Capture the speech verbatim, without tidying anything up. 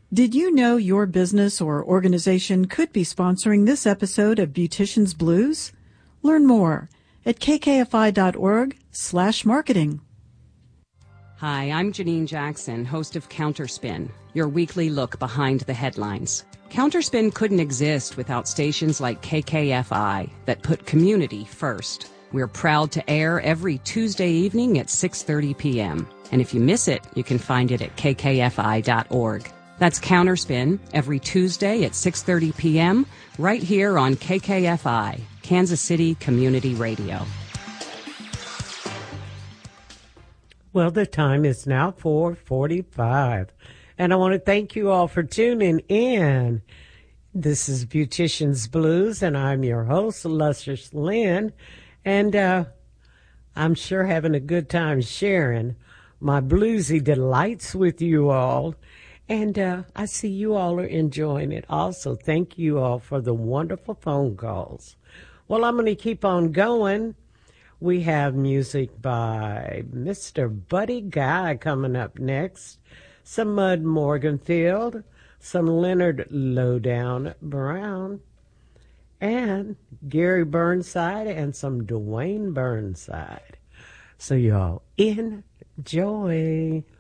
Did you know your business or organization could be sponsoring this episode of Beauticians Blues? Learn more at kkfi.org slash marketing. Hi, I'm Janine Jackson, host of Counterspin, your weekly look behind the headlines. Counterspin couldn't exist without stations like K K F I that put community first. We're proud to air every Tuesday evening at six thirty p.m. And if you miss it, you can find it at k k f i dot org. That's Counterspin every Tuesday at six thirty p.m. right here on K K F I, Kansas City Community Radio. Well, the time is now four forty-five, and I want to thank you all for tuning in. This is Beauticians Blues, and I'm your host, Luscious Lynn, and uh, I'm sure having a good time sharing my bluesy delights with you all, and uh, I see you all are enjoying it also. Thank you all for the wonderful phone calls. Well, I'm going to keep on going. We have music by Mister Buddy Guy coming up next, some Mud Morganfield, some Leonard Lowdown Brown, and Gary Burnside, and some Dwayne Burnside. So y'all enjoy.